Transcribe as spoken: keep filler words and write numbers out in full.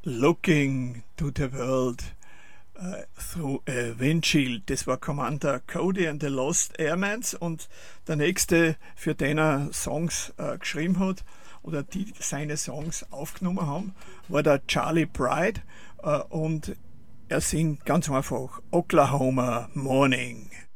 Looking to the World äh, Through a Windshield. Das war Commander Cody and the Lost Airmans, und der nächste, für den er Songs äh, geschrieben hat oder die seine Songs aufgenommen haben, war der Charlie Pride, äh, und er singt ganz einfach Oklahoma Morning.